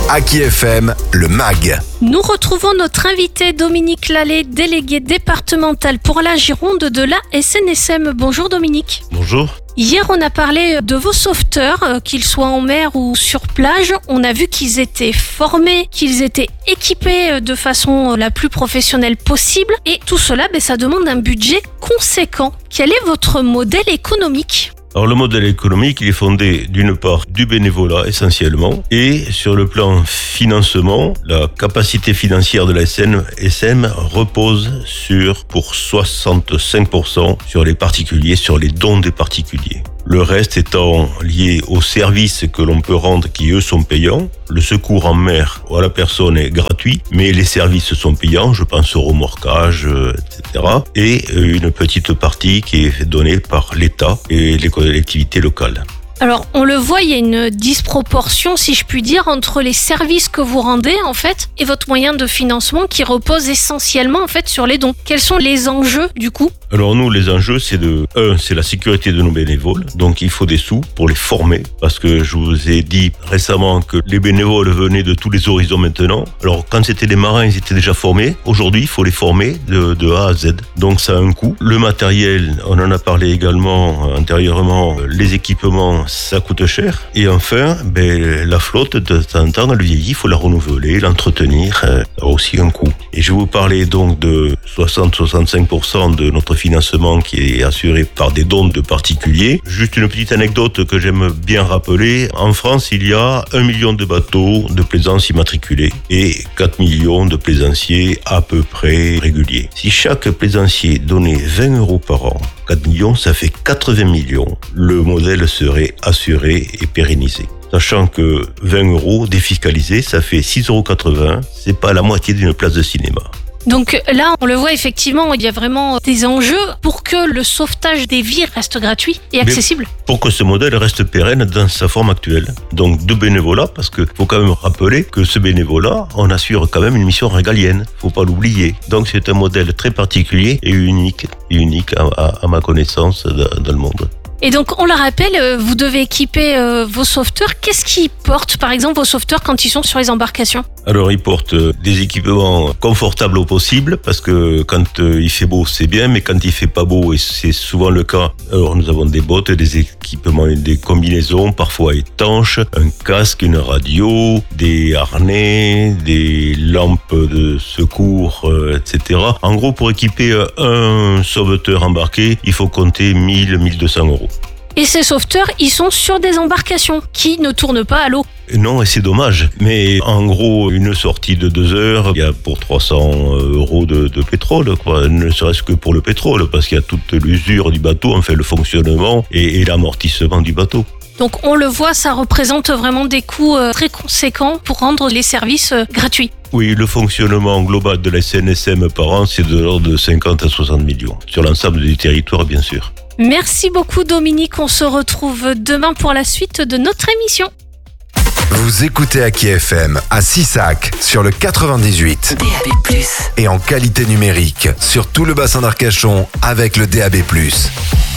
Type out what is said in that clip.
Aki FM, le MAG. Nous retrouvons notre invité Dominique Lallet, délégué départemental pour la Gironde de la SNSM. Bonjour Dominique. Bonjour. Hier, on a parlé de vos sauveteurs, qu'ils soient en mer ou sur plage. On a vu qu'ils étaient formés, qu'ils étaient équipés de façon la plus professionnelle possible. Et tout cela, ça demande un budget conséquent. Quel est votre modèle économique ? Alors le modèle économique, il est fondé d'une part du bénévolat essentiellement et sur le plan financement, la capacité financière de la SNSM repose pour 65% sur les particuliers, sur les dons des particuliers. Le reste étant lié aux services que l'on peut rendre qui eux sont payants. Le secours en mer à la personne est gratuit, mais les services sont payants, je pense au remorquage, etc. Et une petite partie qui est donnée par l'État et les collectivités locales. Alors, on le voit, il y a une disproportion, si je puis dire, entre les services que vous rendez, en fait, et votre moyen de financement qui repose essentiellement, en fait, sur les dons. Quels sont les enjeux, du coup ? Alors nous, les enjeux, c'est la sécurité de nos bénévoles. Donc il faut des sous pour les former. Parce que je vous ai dit récemment que les bénévoles venaient de tous les horizons maintenant. Alors quand c'était les marins, ils étaient déjà formés. Aujourd'hui, il faut les former de A à Z. Donc ça a un coût. Le matériel, on en a parlé également antérieurement, les équipements, ça coûte cher. Et enfin, la flotte, de temps en temps, elle vieillit, il faut la renouveler, l'entretenir. Ça a aussi un coût. Et je vais vous parler donc de 60-65% de notre financement qui est assuré par des dons de particuliers. Juste une petite anecdote que j'aime bien rappeler. En France, il y a 1 million de bateaux de plaisance immatriculés et 4 millions de plaisanciers à peu près réguliers. Si chaque plaisancier donnait 20 € par an, 4 millions, ça fait 80 millions. Le modèle serait assuré et pérennisé. Sachant que 20 € défiscalisés, ça fait 6,80 €. C'est pas la moitié d'une place de cinéma. Donc là, on le voit effectivement, il y a vraiment des enjeux pour que le sauvetage des vies reste gratuit et accessible. Mais pour que ce modèle reste pérenne dans sa forme actuelle. Donc de bénévolat, parce qu'il faut quand même rappeler que ce bénévolat, on assure quand même une mission régalienne. Faut pas l'oublier. Donc c'est un modèle très particulier et unique à ma connaissance dans le monde. Et donc, on le rappelle, vous devez équiper vos sauveteurs. Qu'est-ce qu'ils portent, par exemple, vos sauveteurs quand ils sont sur les embarcations ? Alors, ils portent des équipements confortables au possible, parce que quand il fait beau, c'est bien, mais quand il fait pas beau, et c'est souvent le cas, alors nous avons des bottes, des équipements, des combinaisons, parfois étanches, un casque, une radio, des harnais, des lampes de secours, etc. En gros, pour équiper un sauveteur embarqué, il faut compter 1 200 €. Et ces sauveteurs, ils sont sur des embarcations qui ne tournent pas à l'eau. Non, et c'est dommage. Mais en gros, une sortie de 2 heures, il y a pour 300 € de pétrole, quoi. Ne serait-ce que pour le pétrole, parce qu'il y a toute l'usure du bateau, enfin le fonctionnement et l'amortissement du bateau. Donc on le voit, ça représente vraiment des coûts très conséquents pour rendre les services gratuits. Oui, le fonctionnement global de la SNSM par an, c'est de l'ordre de 50 à 60 millions. Sur l'ensemble du territoire, bien sûr. Merci beaucoup Dominique, on se retrouve demain pour la suite de notre émission. Vous écoutez Aki FM à Sissac sur le 98. DAB+. Et en qualité numérique sur tout le bassin d'Arcachon avec le DAB+.